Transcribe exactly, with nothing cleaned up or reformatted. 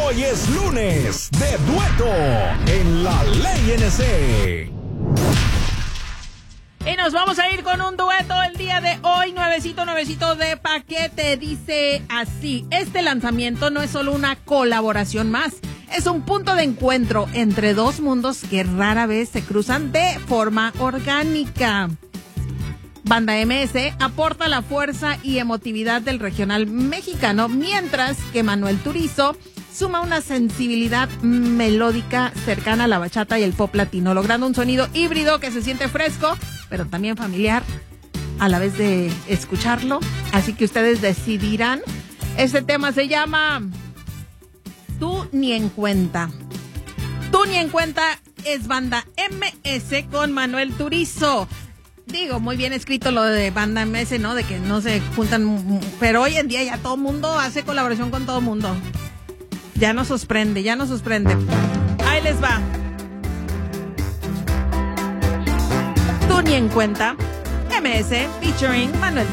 Hoy es lunes de dueto en La Ley N C. Y nos vamos a ir con un dueto el día de hoy, nuevecito, nuevecito de paquete. Dice así: este lanzamiento no es solo una colaboración más, es un punto de encuentro entre dos mundos que rara vez se cruzan de forma orgánica. Banda M S aporta la fuerza y emotividad del regional mexicano, mientras que Manuel Turizo suma una sensibilidad melódica cercana a la bachata y el pop latino, logrando un sonido híbrido que se siente fresco, pero también familiar a la vez de escucharlo. Así que ustedes decidirán. Este tema se llama Tú ni en cuenta. Tú ni en cuenta es Banda M S con Manuel Turizo. Digo, muy bien escrito lo de Banda M S, ¿no? De que no se juntan, pero hoy en día ya todo mundo hace colaboración con todo mundo. Ya nos sorprende, ya nos sorprende. Ahí les va. Tú ni en cuenta. M S featuring Manuel